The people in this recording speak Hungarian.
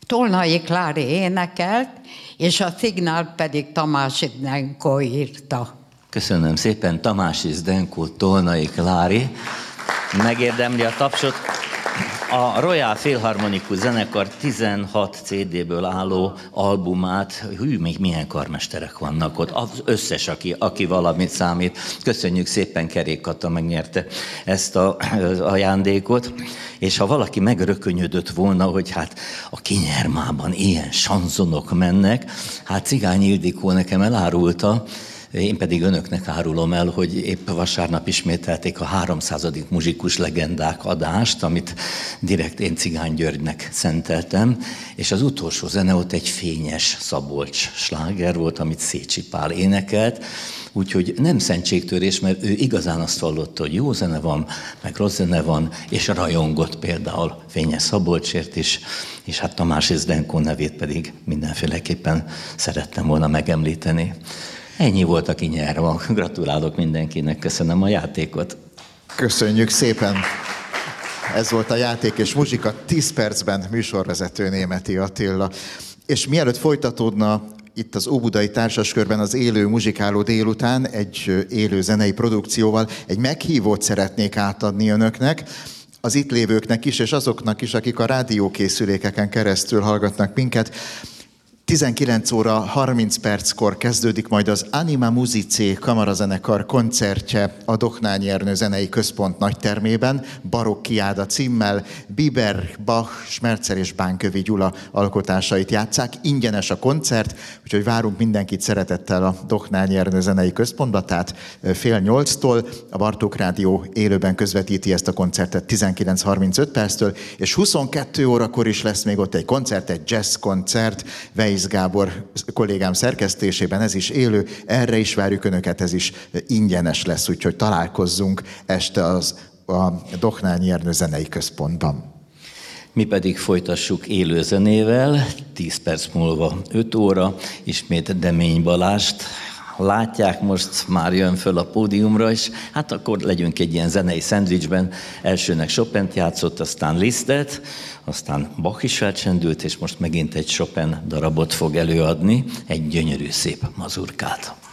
Tolnai Klári énekelt, és a szignál pedig Tamás Zdenko írta. Köszönöm szépen, Tamás Zdenko, Tolnai Klári. Megérdemli a tapsot. A Royal Philharmonikus zenekar 16 CD-ből álló albumát, még milyen karmesterek vannak ott, az összes, aki valamit számít. Köszönjük szépen, Kerék Kata megnyerte ezt az ajándékot, és ha valaki megrökönyödött volna, hogy hát a Kinyermában ilyen sanzonok mennek, hát Cigány Ildikó nekem elárulta, én pedig önöknek árulom el, hogy épp vasárnap ismételték a 300. Muzsikus legendák adást, amit direkt én Cigány Györgynek szenteltem, és az utolsó zene ott egy Fényes Szabolcs sláger volt, amit Szécsi Pál énekelt, úgyhogy nem szentségtörés, mert ő igazán azt vallotta, hogy jó zene van, meg rossz zene van, és rajongott például Fényes Szabolcsért is, és hát Tamás Zdenko nevét pedig mindenféleképpen szerettem volna megemlíteni. Ennyi volt a Kinyerva. Gratulálok mindenkinek, köszönöm a játékot. Köszönjük szépen. Ez volt a Játék és Muzsika, 10 percben műsorvezető Németi Attila. És mielőtt folytatódna itt az Óbudai Társaskörben az élő muzsikáló délután egy élő zenei produkcióval, egy meghívót szeretnék átadni önöknek, az itt lévőknek is, és azoknak is, akik a rádiókészülékeken keresztül hallgatnak minket. 19 óra 30 perckor kezdődik majd az Anima Musicae kamarazenekar koncertje a Dohnányi Ernő Zenei Központ nagytermében, Barokk Kiáda címmel. Biber, Bach, Schmerzer és Bánkövi Gyula alkotásait játsszák. Ingyenes a koncert, úgyhogy várunk mindenkit szeretettel a Dohnányi Ernő Zenei Központba, tehát 7:30-tól. A Bartók Rádió élőben közvetíti ezt a koncertet 19:35 perctől, és 22 órakor is lesz még ott egy koncert, egy jazz koncert, Weisz Gábor kollégám szerkesztésében, ez is élő, erre is várjuk önöket, ez is ingyenes lesz, úgyhogy találkozzunk este a Dohnányi Ernő Zenei Központban. Mi pedig folytassuk élő zenével, 10 perc múlva 5 óra, ismét Demény Balást látják, most már jön föl a pódiumra, és hát akkor legyünk egy ilyen zenei szendvicsben. Elsőnek Chopint játszott, aztán Lisztet, aztán Bach is felcsendült, és most megint egy Chopin darabot fog előadni, egy gyönyörű szép mazurkát.